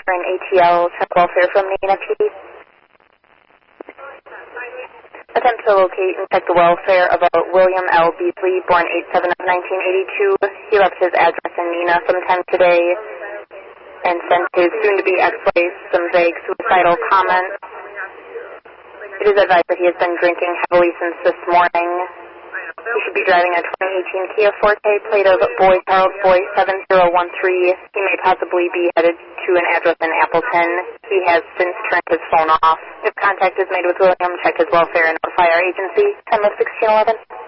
and ATL, check welfare from Nina P. Attempt to locate and check the welfare of a William L. Beasley, born 8/7 of 1982. He left his address in Nina sometime today and sent his soon-to-be ex-wife some vague suicidal comments. It is advised that he has been drinking heavily since this morning. He should be driving a 2018 Kia Forte, plate of Boy Charles Boy 7013. He may possibly be headed to an address in Appleton. He has since turned his phone off. If contact is made with William, check his welfare and notify our agency. Time of 1611.